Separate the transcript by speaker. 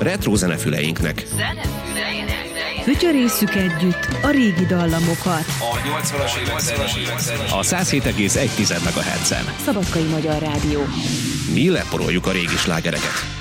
Speaker 1: retro zenefüleinknek.
Speaker 2: Fütyörésszük együtt a régi dallamokat.
Speaker 3: A 80-as évek
Speaker 1: A 107,1 MHz-en.
Speaker 2: Szabadkai Magyar Rádió.
Speaker 1: Mi leporoljuk a régi slágereket.